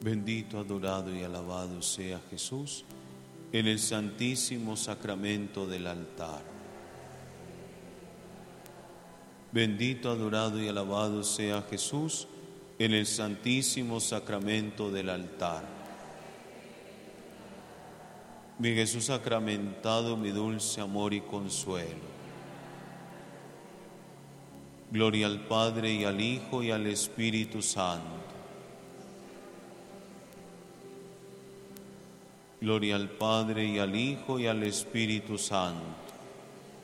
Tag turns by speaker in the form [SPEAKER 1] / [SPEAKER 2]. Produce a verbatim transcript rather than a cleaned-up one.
[SPEAKER 1] Bendito, adorado y alabado sea Jesús en el santísimo sacramento del altar. Bendito, adorado y alabado sea Jesús en el santísimo sacramento del altar. Mi Jesús sacramentado, mi dulce amor y consuelo. Gloria al Padre y al Hijo y al Espíritu Santo. Gloria al Padre y al Hijo y al Espíritu Santo.